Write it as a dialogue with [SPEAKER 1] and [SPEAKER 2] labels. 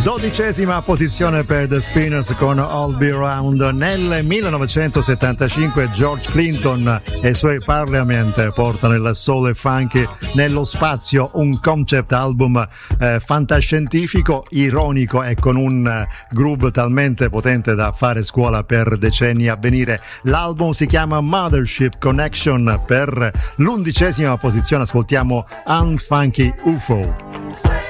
[SPEAKER 1] 12ª posizione per The Spinners con All Be Around. Nel 1975 George Clinton e i suoi Parliament portano il soul e funk nello spazio, un concept album fantascientifico, ironico e con un groove talmente potente da fare scuola per decenni a venire. L'album si chiama Mothership Connection. Per l'11ª posizione ascoltiamo Unfunky UFO.